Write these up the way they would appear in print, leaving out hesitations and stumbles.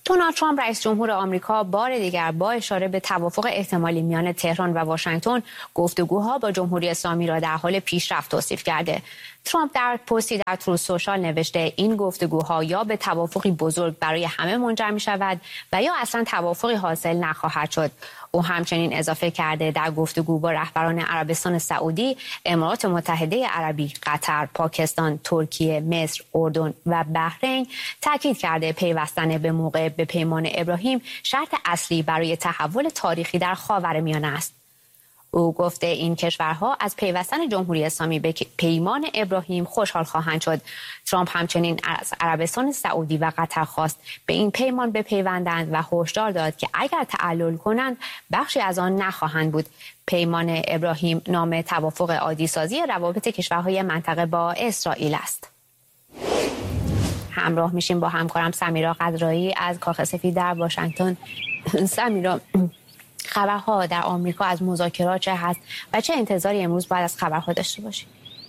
دونالد ترامپ رئیس جمهور آمریکا بار دیگر با اشاره به توافق احتمالی میان تهران و واشنگتن گفتگوها با جمهوری اسلامی را در حال پیشرفت توصیف کرده. ترامپ در پستی در تروث سوشال نوشته این گفتگوها یا به توافقی بزرگ برای همه منجر می شود و یا اصلا توافقی حاصل نخواهد شد. او همچنین اضافه کرده در گفتگو با رهبران عربستان سعودی، امارات متحده عربی، قطر، پاکستان، ترکیه، مصر، اردن و بحرین تاکید کرده پیوستن به موقع به پیمان ابراهیم شرط اصلی برای تحول تاریخی در خاورمیانه است. او گفته این کشورها از پیوستن جمهوری اسلامی به پیمان ابراهیم خوشحال خواهند شد. ترامپ همچنین از عربستان سعودی و قطر خواست به این پیمان بپیوندند و هشدار داد که اگر تعلل کنند بخشی از آن نخواهند بود. پیمان ابراهیم نام توافق عادی سازی روابط کشورهای منطقه با اسرائیل است. همراه میشیم با همکارم سمیرا قدرایی از کاخ سفید در واشنگتن. سمیرا، خبرها در آمریکا از مذاکرات چه هست و چه انتظاری امروز باید از خبرها داشته باشیم؟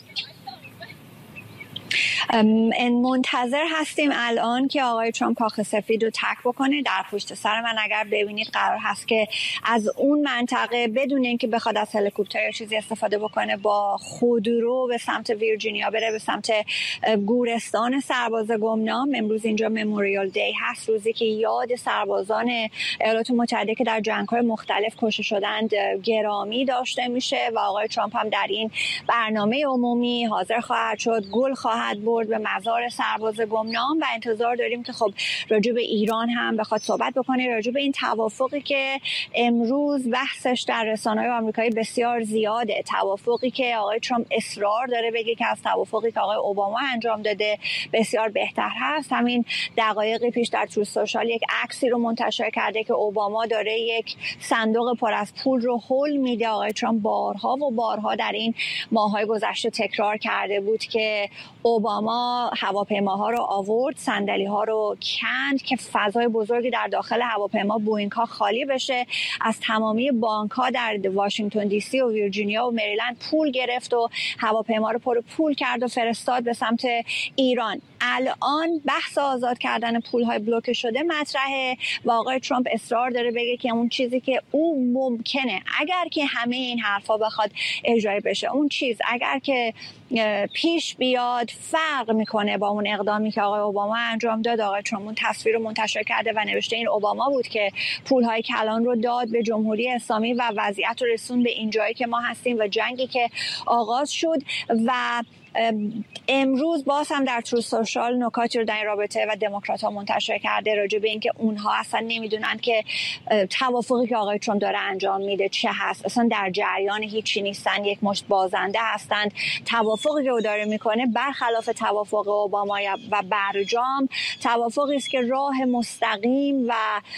منتظر هستیم الان که آقای ترامپ کاخ سفید رو ترک بکنه. در پشت سر من اگر ببینید قرار هست که از اون منطقه بدون اینکه بخواد از هلیکوپتر یا چیزی استفاده بکنه با خودرو به سمت ویرجینیا بره، به سمت گورستان سرباز گمنام. امروز اینجا مموریال دی هست، روزی که یاد سربازان ایالات متحده که در جنگ‌های مختلف کشته شدند گرامی داشته میشه و آقای ترامپ هم در این برنامه عمومی حاضر خواهد شد، گل خواهد برد به مزار سرباز گمنام و انتظار داریم که خب راجع به ایران هم بخواد صحبت بکنه، راجع به این توافقی که امروز بحثش در رسانه‌های آمریکایی بسیار زیاده، توافقی که آقای ترامپ اصرار داره بگه که از توافقی که آقای اوباما انجام داده بسیار بهتر هست. همین دقایقی پیش در تروث سوشال یک عکسی رو منتشر کرده که اوباما داره یک صندوق پر از پول رو هول میده. آقای ترامپ بارها و بارها در این ماه‌های گذشته تکرار کرده بود که اوباما هواپیماها رو آورد، صندلی‌ها رو کند که فضای بزرگی در داخل هواپیما بوئینگ‌ها خالی بشه، از تمامی بانک‌ها در واشنگتن دی سی و ویرجینیا و مریلند پول گرفت و هواپیما رو پر پول کرد و فرستاد به سمت ایران. الان بحث آزاد کردن پول‌های بلوکه شده مطرحه و آقای ترامپ اصرار داره بگه که اون چیزی که او ممکنه اگر که همه این حرفا بخواد اجرایی بشه، اون چیز اگر که پیش بیاد فرق میکنه با اون اقدامی که آقای اوباما انجام داد. آقای ترامپ اون تصویر رو منتشر کرده و نوشته این اوباما بود که پول‌های کلان رو داد به جمهوری اسلامی و وضعیت رو رسون به این جایی که ما هستیم و جنگی که آغاز شد. و امروز باز هم در تروث سوشال نکاتی رو در این رابطه و دموکرات‌ها منتشر کرده راجع به اینکه اونها اصلا نمیدونن که توافقی که آقای ترامپ داره انجام میده چه هست، اصلا در جریان هیچی نیستن، یک مشت بازنده هستند. توافقی که او داره میکنه برخلاف توافق اوباما و برجام توافقی است که راه مستقیم و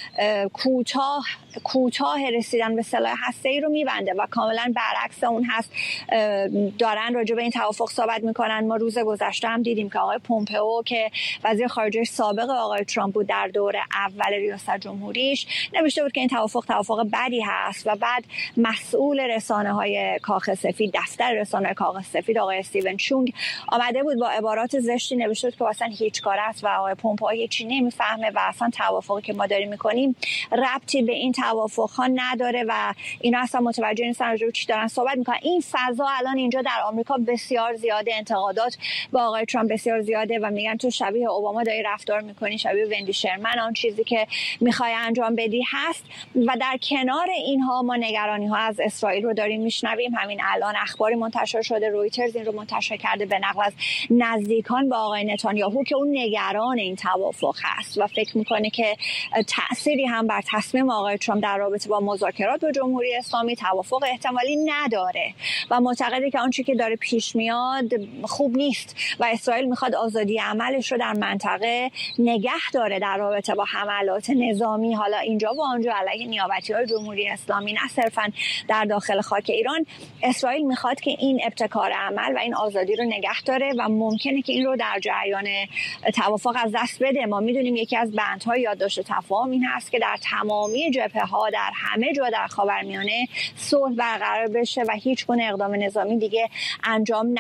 کوتاه رسیدن به سلاح هسته‌ای رو میبنده و کاملا برعکس اون هست. دارن راجع به این توافق صحبت میکنن. ما روز گذشته هم دیدیم که آقای پومپئو که وزیر خارجه سابق آقای ترامپ بود در دوره اول ریاست جمهوریش نوشته بود که این توافق بدی هست و بعد مسئول رسانه‌های کاخ سفید، دفتر رسانه‌های کاخ سفید آقای استیون چونگ آمده بود با عبارات زشتی نوشته بود که اصلا هیچ کار است و آقای پومپئو هیچی نمیفهمه و اصلا توافقی که ما داریم میکنیم ربطی به این توافق‌ها نداره و اینا اصلا متوجه نیستن راجع به چی دارن صحبت میکنن. این فضا الان اینجا در آمریکا بسیار زیاده، انتقادات با آقای ترامپ بسیار زیاده و میگن تو شبیه اوباما داری رفتار میکنی، شبیه وندی شرمن، آن چیزی که میخوای انجام بدی هست. و در کنار اینها ما نگرانی ها از اسرائیل رو داریم میشنویم. همین الان اخباری منتشر شده، رویترز این رو منتشر کرده به نقل از نزدیکان با آقای نتانیاهو که اون نگران این توافق هست و فکر میکنه که تأثیری هم بر تصمیم آقای ترامپ در رابطه با مذاکرات با جمهوری اسلامی توافق احتمالی نداره و معتقده که آنچه که داره پیش میاد خوب نیست و اسرائیل میخواد آزادی عملش رو در منطقه نگه داره در رابطه با حملات نظامی حالا اینجا و آنجا علیه نیابتی‌های جمهوری اسلامی، نه صرفاً در داخل خاک ایران. اسرائیل میخواد که این ابتکار عمل و این آزادی رو نگه داره و ممکنه که این رو در جریان توافق از دست بده. ما میدونیم یکی از بندهای یادداشت تفاهم این هست که در تمامی جبهه‌ها در همه جا در خاورمیانه صلح برقرار بشه و هیچ گونه اقدام نظامی دیگه انجام نشه. اصلا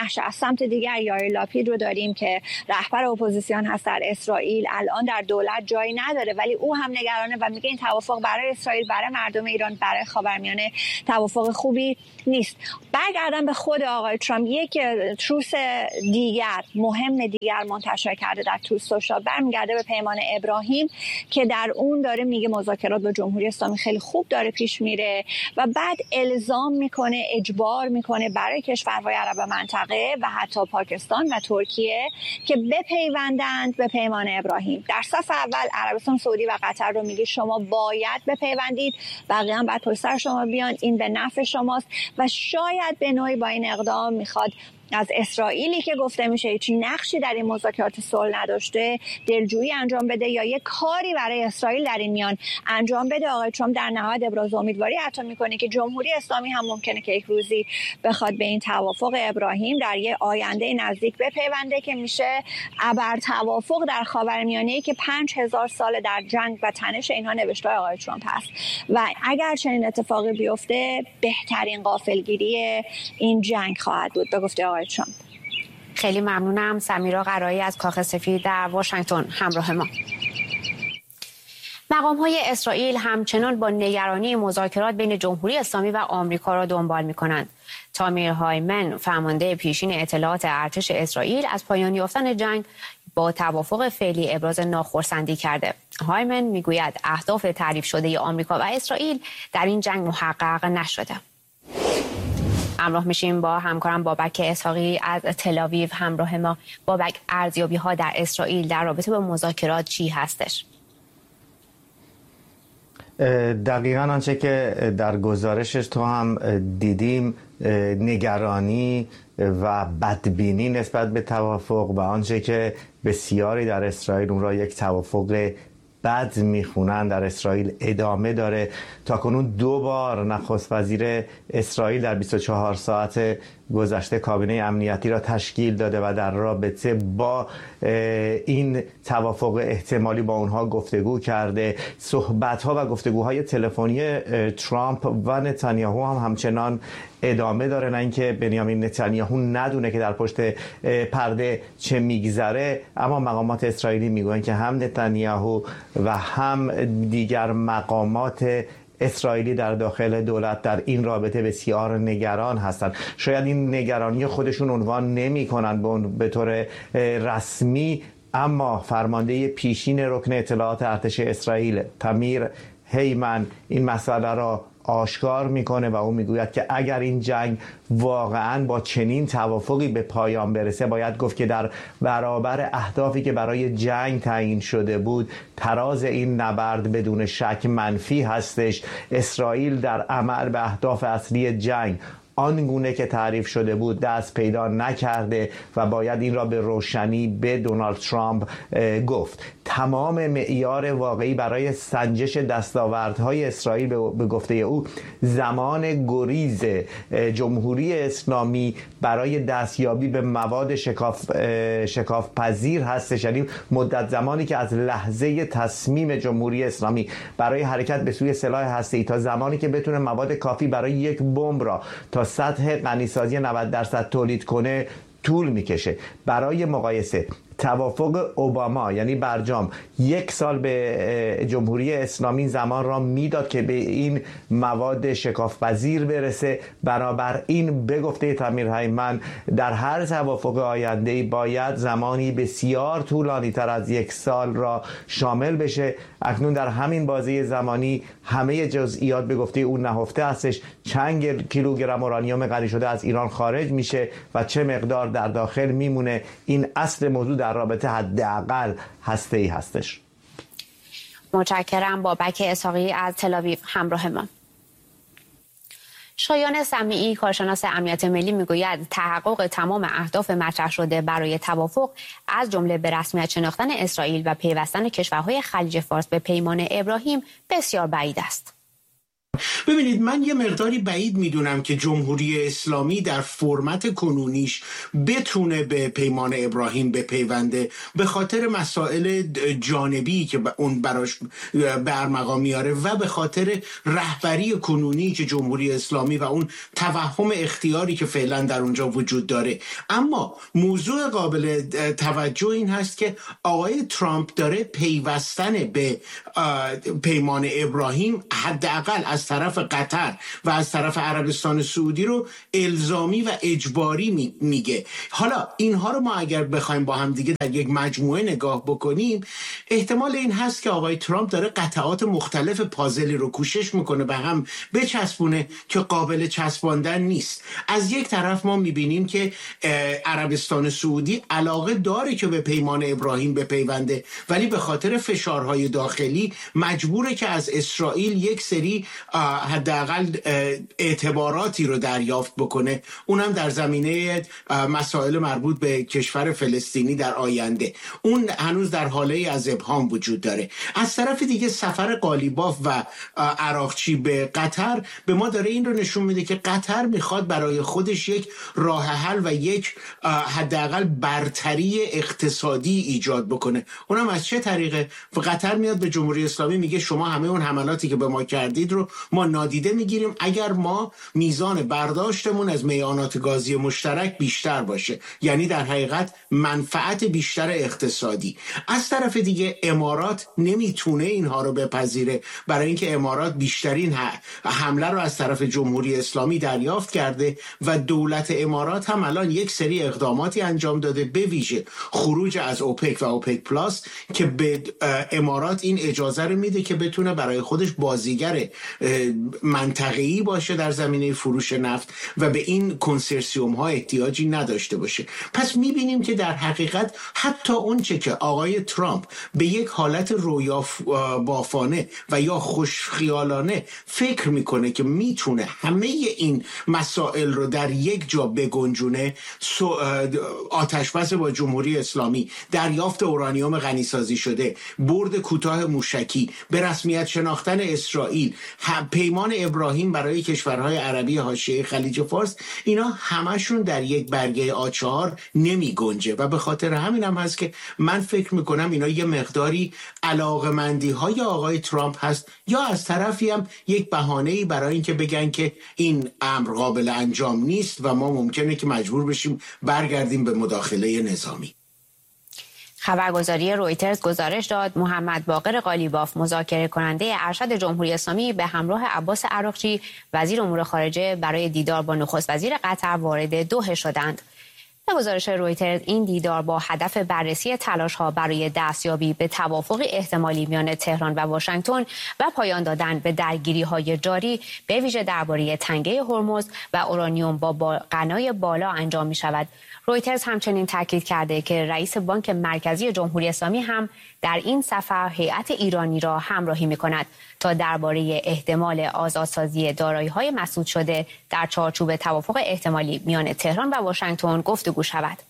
سمت دیگر یائیر لاپید رو داریم که رهبر اپوزیسیون هست در اسرائیل، الان در دولت جایی نداره، ولی او هم نگرانه و میگه این توافق برای اسرائیل، برای مردم ایران، برای خاورمیانه توافق خوبی نیست. برگردم به خود آقای ترامپ، یک تروس دیگر مهم دیگر منتشر کرده در تروس سوشال، برمیگرده به پیمان ابراهیم که در اون داره میگه مذاکرات با جمهوری اسلامی خیلی خوب داره پیش میره و بعد الزام میکنه، اجبار میکنه برای کشورهای عرب منطقه و حتی پاکستان و ترکیه که بپیوندند به پیمان ابراهیم. در صف اول عربستان سعودی و قطر رو میگه شما باید بپیوندید، بقیه هم بعد پشت سر شما بیان، این به نفع شماست و شاید به نوعی با این اقدام میخواد از اسرائیلی که گفته میشه هیچ نقشی در این مذاکرات صلح نداشته دلجویی انجام بده یا یک کاری برای اسرائیل در این میان انجام بده. آقای ترامپ در نهایت ابراز امیدواری حتی میکنه که جمهوری اسلامی هم ممکنه که یک روزی بخواد به این توافق ابراهیم در یک آینده نزدیک بپیونده که میشه ابر توافق در خاورمیانه‌ای که 5000 سال در جنگ و تنش اینها نوشته آقای ترامپ هست و اگر چنین اتفاقی بیفته بهترین غافلگیری این جنگ خواهد بود به گفته آقای ترامپ. خیلی ممنونم. سمیرا قرایی از کاخ سفید در واشنگتن همراه ما. مقام‌های اسرائیل همچنان با نگرانی مذاکرات بین جمهوری اسلامی و آمریکا را دنبال می‌کنند. تامیر هایمن فرمانده پیشین اطلاعات ارتش اسرائیل از پایان یافتن جنگ با توافق فعلی ابراز ناخرسندی کرده. هایمن میگوید اهداف تعریف شده آمریکا و اسرائیل در این جنگ محقق نشده. همراه میشیم با همکارم بابک اسحاقی از تل‌آویو همراه ما. بابک، ارزیابی‌ها در اسرائیل در رابطه با مذاکرات چی هستش؟ دقیقاً آنچه که در گزارشش تو هم دیدیم، نگرانی و بدبینی نسبت به توافق و آنچه که بسیاری در اسرائیل اون را یک توافق بد میخونن در اسرائیل ادامه داره. تاکنون 2 بار نخست وزیر اسرائیل در 24 ساعت گذشته کابینه امنیتی را تشکیل داده و در رابطه با این توافق احتمالی با اونها گفتگو کرده. صحبت‌ها و گفتگوهای تلفنی ترامپ و نتانیاهو هم همچنان ادامه داره، نه اینکه بنیامین نتانیاهو ندونه که در پشت پرده چه میگذره، اما مقامات اسرائیلی میگویند که هم نتانیاهو و هم دیگر مقامات اسرائیلی در داخل دولت در این رابطه بسیار نگران هستند. شاید این نگرانی خودشون عنوان نمی‌کنن به طور رسمی، اما فرمانده پیشین رکن اطلاعات ارتش اسرائیل تامیر هایمن این مسئله را آشکار میکنه و او میگوید که اگر این جنگ واقعا با چنین توافقی به پایان برسه، باید گفت که در برابر اهدافی که برای جنگ تعیین شده بود، تراز این نبرد بدون شک منفی هستش. اسرائیل در عمل به اهداف اصلی جنگ آنگونه که تعریف شده بود دست پیدا نکرده و باید این را به روشنی به دونالد ترامپ گفت. تمام معیار واقعی برای سنجش دستاوردهای اسرائیل به گفته او زمان گریز جمهوری اسلامی برای دستیابی به مواد شکاف پذیر هستش، یعنی مدت زمانی که از لحظه تصمیم جمهوری اسلامی برای حرکت به سوی سلاح هسته‌ای تا زمانی که بتونه مواد کافی برای یک بمب را تا سطح غنیسازی 90% تولید کنه طول میکشه. برای مقایسه توافق اوباما یعنی برجام 1 سال به جمهوری اسلامی زمان را میداد که به این مواد شکاف‌پذیر برسه. برابر این به گفته تامیر هایمن در هر توافق آینده‌ای باید زمانی بسیار طولانی تر از 1 سال را شامل بشه. اکنون در همین بازه زمانی همه جزئیات به گفته اون نهفته هستش. چند کیلوگرم اورانیوم غنی شده از ایران خارج میشه و چه مقدار در داخل میمونه، این اصل موضوع در رابطه حداقل هسته‌ای هستش. متشکرم. بابک اسحاقی از تل‌آویو همراه ما. شایان سمیعی کارشناس امنیت ملی میگوید تحقق تمام اهداف مطرح شده برای توافق از جمله به رسمیت شناختن اسرائیل و پیوستن کشورهای خلیج فارس به پیمان ابراهیم بسیار بعید است. ببینید، من یه مقداری بعید میدونم که جمهوری اسلامی در فرمت کنونیش بتونه به پیمان ابراهیم بپیونده، به خاطر مسائل جانبی که اون براش برمقام میاره و به خاطر رهبری کنونی که جمهوری اسلامی و اون توهم اختیاری که فعلا در اونجا وجود داره. اما موضوع قابل توجه این هست که آقای ترامپ داره پیوستن به پیمان ابراهیم حداقل از طرف قطر و از طرف عربستان سعودی رو الزامی و اجباری میگه. حالا اینها رو ما اگر بخوایم با هم دیگه در یک مجموعه نگاه بکنیم، احتمال این هست که آقای ترامپ داره قطعات مختلف پازلی رو کوشش میکنه به هم بچسبونه که قابل چسباندن نیست. از یک طرف ما میبینیم که عربستان سعودی علاقه داره که به پیمان ابراهیم بپیونده، ولی به خاطر فشارهای داخلی مجبوره که از اسرائیل یک سری حداقل اعتباراتی رو دریافت بکنه، اونم در زمینه مسائل مربوط به کشور فلسطینی در آینده. اون هنوز در حاله از ابهام وجود داره. از طرف دیگه سفر قالیباف و عراقچی به قطر به ما داره این رو نشون میده که قطر میخواد برای خودش یک راه حل و یک حداقل برتری اقتصادی ایجاد بکنه. اونم از چه طریقه؟ قطر میاد به جمهوری اسلامی میگه شما همه اون حملاتی که به ما کردید رو ما نادیده میگیریم اگر ما میزان برداشتمون از میانات گازی مشترک بیشتر باشه، یعنی در حقیقت منفعت بیشتر اقتصادی. از طرف دیگه امارات نمیتونه اینها رو بپذیره، برای اینکه امارات بیشترین حمله رو از طرف جمهوری اسلامی دریافت کرده و دولت امارات هم الان یک سری اقداماتی انجام داده، به ویژه خروج از اوپک و اوپک پلاس که به امارات این اجازه رو میده که بتونه برای خودش بازیگر منطقه‌ای باشه در زمینه فروش نفت و به این کنسرسیوم ها احتیاجی نداشته باشه. پس میبینیم که در حقیقت حتی اون چه که آقای ترامپ به یک حالت رویا بافانه و یا خوشخیالانه فکر میکنه که میتونه همه این مسائل رو در یک جا بگنجونه، آتشبس با جمهوری اسلامی، دریافت اورانیوم غنیسازی شده، برد کوتاه موشکی، به رسمیت شناختن اسرائیل، پیمان ابراهیم برای کشورهای عربی حاشیه خلیج فارس، اینا همشون در یک برگه A4 نمی گنجه و به خاطر همین هم هست که من فکر میکنم اینا یه مقداری علاقمندی های آقای ترامپ هست، یا از طرفی هم یک بهانه‌ای برای اینکه بگن که این امر قابل انجام نیست و ما ممکنه که مجبور بشیم برگردیم به مداخله نظامی. خبرگزاری رویترز گزارش داد محمد باقر قالیباف، مذاکره کننده ارشد جمهوری اسلامی، به همراه عباس عراقچی وزیر امور خارجه برای دیدار با نخست وزیر قطر وارد دوحه شدند. به گزارش رویترز این دیدار با هدف بررسی تلاش‌ها برای دستیابی به توافق احتمالی میان تهران و واشنگتن و پایان دادن به درگیری‌های جاری، به ویژه درباره تنگه هرمز و اورانیوم با غنای بالا انجام می‌شود. رویترز همچنین تاکید کرده که رئیس بانک مرکزی جمهوری اسلامی هم در این سفر هیئت ایرانی را همراهی می‌کند تا درباره احتمال آزادسازی دارایی‌های مسدود شده در چارچوب توافق احتمالی میان تهران و واشنگتن گفتگو شود.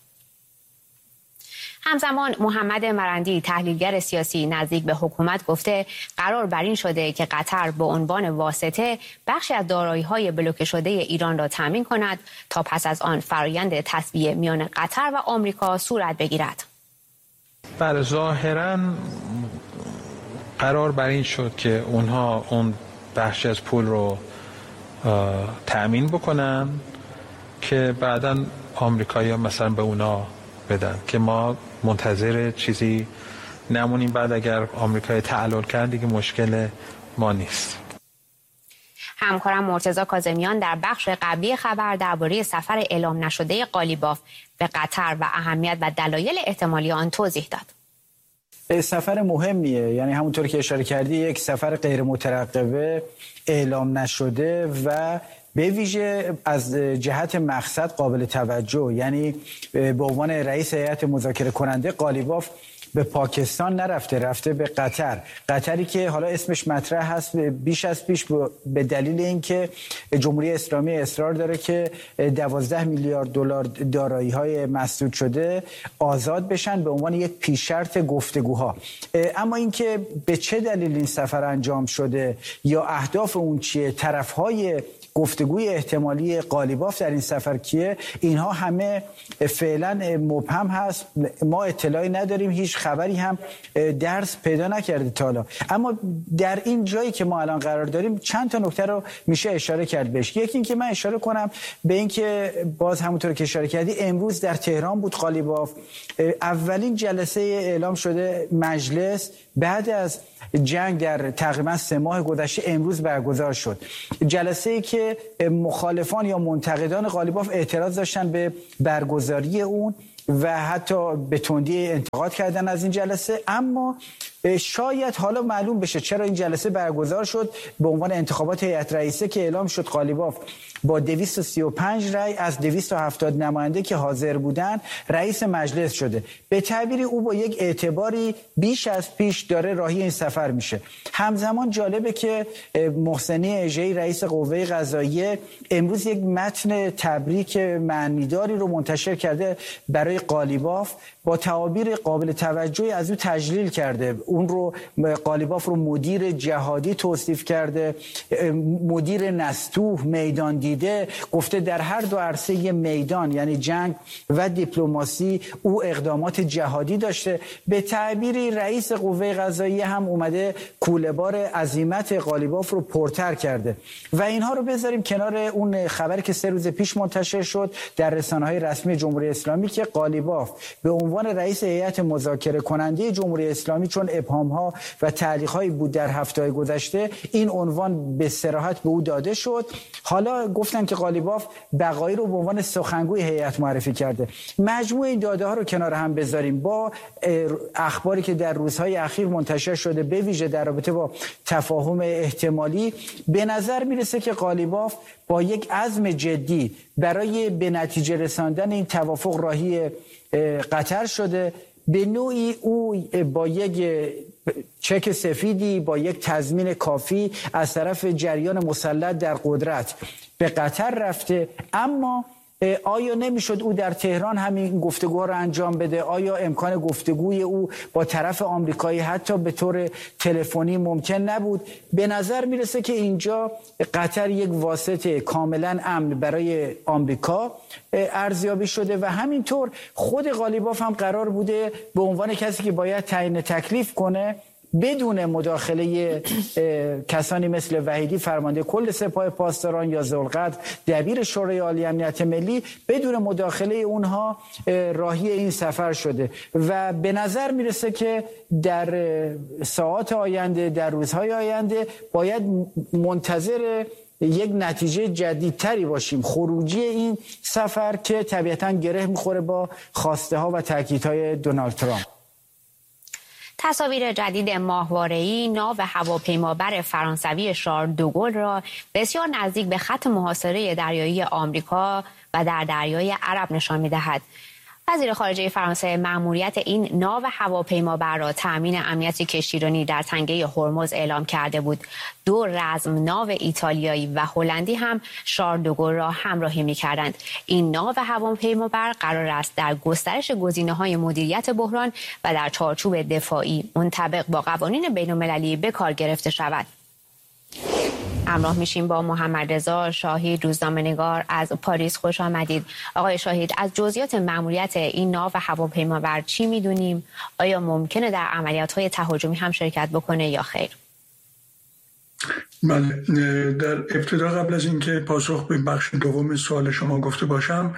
همزمان محمد مرندی، تحلیلگر سیاسی نزدیک به حکومت، گفته قرار بر این شده که قطر به عنوان واسطه بخشی از دارایی‌های بلوکه شده ایران را تامین کند تا پس از آن فرایند تسویه میان قطر و آمریکا صورت بگیرد. بله، ظاهراً قرار بر این شد که اونها اون بخشی از پول رو تأمین بکنن که بعداً آمریکایی‌ها مثلا به اونا بدن، که ما منتظر چیزی نمونیم. بعد اگر آمریکا تعلل کرد دیگه مشکل ما نیست. همکارم مرتضی کاظمیان در بخش قبلی خبر درباره سفر اعلام نشده قالیباف به قطر و اهمیت و دلایل احتمالی آن توضیح داد. سفر مهمیه، یعنی همونطور که اشاره کردی یک سفر غیر مترقبه، اعلام نشده و به ویژه از جهت مقصد قابل توجه، یعنی به عنوان رئیس هیئت مذاکره کننده قالیباف به پاکستان نرفته، رفته به قطری که حالا اسمش مطرح هست بیش از پیش به دلیل اینکه جمهوری اسلامی اصرار داره که 12 میلیارد دلار دارایی‌های مسدود شده آزاد بشن به عنوان یک پیش شرط گفتگوها. اما اینکه به چه دلیل این سفر انجام شده یا اهداف اون چیه، طرف‌های گفتگوی احتمالی قالیباف در این سفر کیه، اینها همه فعلا مبهم هست. ما اطلاعی نداریم، هیچ خبری هم درس پیدا نکرده تا حالا. اما در این جایی که ما الان قرار داریم چند تا نکته رو میشه اشاره کرد بهش. یکی این که من اشاره کنم به این که باز همونطور که اشاره کردی امروز در تهران بود قالیباف. اولین جلسه اعلام شده مجلس بعد از جنگ در تقریبا 3 ماه گذشته امروز برگزار شد. جلسه‌ای که مخالفان یا منتقدان قالیباف اعتراض داشتن به برگزاری اون و حتی به تندی انتقاد کردن از این جلسه. اما شاید حالا معلوم بشه چرا این جلسه برگزار شد. به عنوان انتخابات هیئت رئیسه که اعلام شد قالیباف با 235 رأی از 270 نماینده که حاضر بودن رئیس مجلس شده. به تعبیری او با یک اعتباری بیش از پیش داره راهی این سفر میشه. همزمان جالبه که محسنی اژه‌ای رئیس قوه قضاییه امروز یک متن تبریک معنیداری رو منتشر کرده برای قالیباف با تعابیر قابل توجهی از او تجلیل کرده. اون رو قالیباف رو مدیر جهادی توصیف کرده، مدیر نستوه، میدان دیده، گفته در هر دو عرصه میدان یعنی جنگ و دیپلماسی او اقدامات جهادی داشته. به تعبیری رئیس قوه قضاییه هم اومده کوله‌بار عزیمت قالیباف رو پرتر کرده. و اینها رو بذاریم کنار اون خبری که 3 روز پیش منتشر شد در رسانه‌های رسمی جمهوری اسلامی که قالیباف به عنوان رئیس هیئت مذاکره کننده جمهوری اسلامی چون ابهام‌ها و تعلیق‌هایی بود در هفته‌های گذشته این عنوان به صراحت به او داده شد. حالا گفتن که قالیباف بقایی رو به عنوان سخنگوی هیئت معرفی کرده. مجموع این داده ها رو کنار هم بذاریم با اخباری که در روزهای اخیر منتشر شده به ویژه در رابطه با تفاهم احتمالی، به نظر میرسه که قالیباف با یک عزم جدی برای به نتیجه رساندن این توافق راهی قطر شده. به نوعی او با یک چک سفیدی، با یک تضمین کافی از طرف جریان مسلط در قدرت به قطر رفته. اما آیا نمیشد او در تهران همین گفتگوها رو انجام بده؟ آیا امکان گفتگوی او با طرف آمریکایی حتی به طور تلفنی ممکن نبود؟ به نظر میرسه که اینجا قطر یک واسطه کاملا امن برای آمریکا ارزیابی شده و همینطور خود قالیباف هم قرار بوده به عنوان کسی که باید تعیین تکلیف کنه بدون مداخله کسانی مثل وحیدی فرمانده کل سپاه پاسداران یا ذوالقدر دبیر شورای عالی امنیت ملی، بدون مداخله اونها راهی این سفر شده و به نظر میرسه که در ساعات آینده، در روزهای آینده باید منتظر یک نتیجه جدیدتری باشیم، خروجی این سفر که طبیعتاً گره میخوره با خواسته ها و تاکیدهای دونالد ترامپ. تصاویر جدید ماهواره‌ای ناو هواپیمابر فرانسوی شارل دوگل را بسیار نزدیک به خط محاصره دریایی آمریکا و در دریای عرب نشان می‌دهد. وزیر خارجه فرانسه مأموریت این ناو هواپیمابر را تأمین امنیت کشتیرانی در تنگه هرمز اعلام کرده بود. 2 رزم ناو ایتالیایی و هلندی هم شارل دوگل را همراهی می‌کردند. این ناو هواپیمابر قرار است در گسترش گزینه‌های مدیریت بحران و در چارچوب دفاعی منطبق با قوانین بین‌المللی به کار گرفته شود. همراه میشیم با محمد رضا شاهید، روزنامه‌نگار از پاریس. خوش آمدید آقای شاهید. از جزئیات مأموریت این ناو هواپیمابر چی میدونیم؟ آیا ممکنه در عملیات‌های تهاجمی هم شرکت بکنه یا خیر؟ بله، در ابتدا قبل از اینکه پاسخ به بخش دوم سوال شما گفته باشم،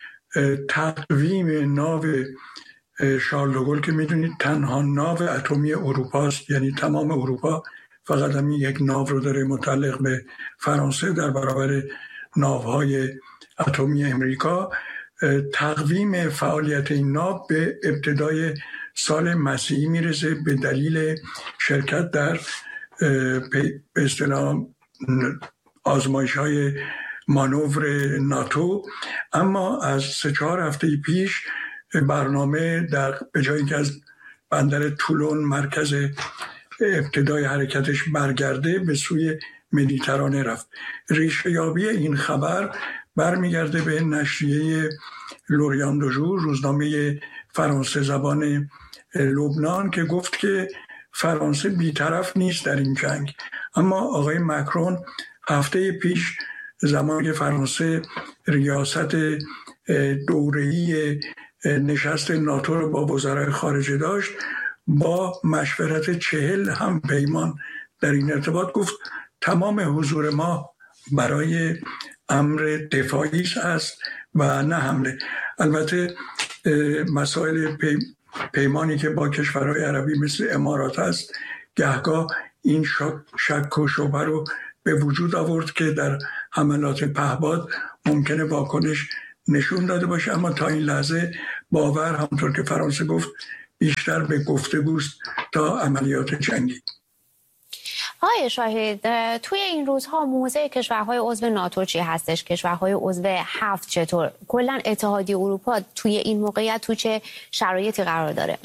تقویم ناو شارل دوگل که میدونید تنها ناو اتمی اروپا است، یعنی تمام اروپا فقط همین یک ناو رو داره متعلق به فرانسه در برابر ناوهای اتمی امریکا. تقویم فعالیت این ناو به ابتدای سال مسیحی میرسه به دلیل شرکت در به اصطلاح آزمایش‌های مانور ناتو. اما از 3-4 هفته پیش برنامه به جایی که از بندر تولون مرکز ابتدای حرکتش برگرده به سوی مدیترانه رفت. ریشه یابی این خبر برمیگرده به نشریه لوریان دو ژور، روزنامه فرانسه زبان لبنان، که گفت که فرانسه بی‌طرف نیست در این جنگ. اما آقای مکرون هفته پیش زمانی که فرانسه ریاست دوره‌ای نشست ناتو رو با وزرای خارجه داشت، با مشورت 40 هم پیمان در این ارتباط گفت تمام حضور ما برای امر دفاعی است و نه حمله. البته مسائل پیمانی که با کشورهای عربی مثل امارات است گهگاه این شک و شبهه رو به وجود آورد که در حملات پهپاد ممکنه واکنش نشون داده باشه، اما تا این لحظه باور همونطور که فرانسه گفت بیشتر به گفتگوست تا عملیات جنگی. آقای شاهد، توی این روزها موضع کشورهای عضو ناتو چی هستش؟ کشورهای عضو 7 چطور؟ کلا اتحادیه اروپا توی این موقعیت تو چه شرایطی قرار داره؟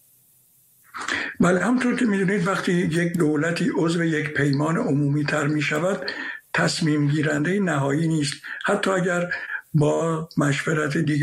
بله، همونطور که میدونید وقتی یک دولتی عضو یک پیمان عمومی تر می شود تصمیم گیرنده نهایی نیست، حتی اگر با مشورت دیگر